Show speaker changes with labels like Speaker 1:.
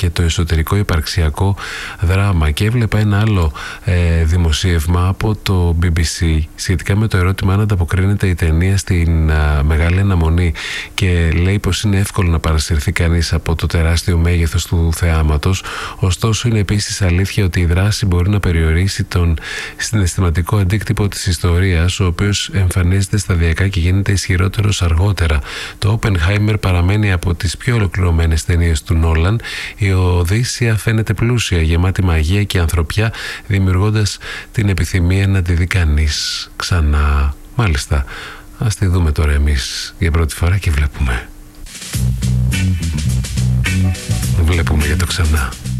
Speaker 1: και το εσωτερικό υπαρξιακό δράμα. Και έβλεπα ένα άλλο δημοσίευμα από το BBC σχετικά με το ερώτημα αν ανταποκρίνεται η ταινία στην μεγάλη αναμονή, και λέει πως είναι εύκολο να παρασυρθεί κανείς από το τεράστιο μέγεθος του θεάματος. Ωστόσο είναι επίσης αλήθεια ότι η δράση μπορεί να περιορίσει τον συναισθηματικό αντίκτυπο της ιστορίας, ο οποίος εμφανίζεται σταδιακά και γίνεται ισχυρότερος αργότερα. Το Oppenheimer παραμένει από τις πιο ολοκληρωμένες ταινίες του Νόλαν. Η Οδύσσεια φαίνεται πλούσια, γεμάτη μαγεία και ανθρωπιά, δημιουργώντας την επιθυμία να τη δει κανείς ξανά. Μάλιστα, ας τη δούμε τώρα εμείς για πρώτη φορά και βλέπουμε για το ξανά.